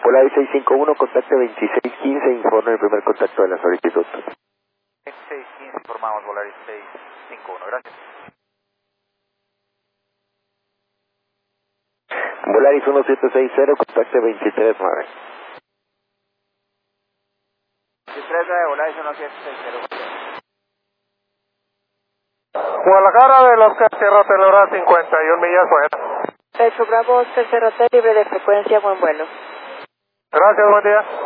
Volaris 651, contacte 2615, informe el primer contacto de la solicitud. 2615, informamos Volaris 651, gracias. Volaris 1760, contacte 239. 239, Volaris 1760. Guadalajara del Oscar Sierra Hotel, hora 51 millas fuera. Petro Bravo Oscar Sierra Hotel, libre de frecuencia, buen vuelo. Gracias, buen día.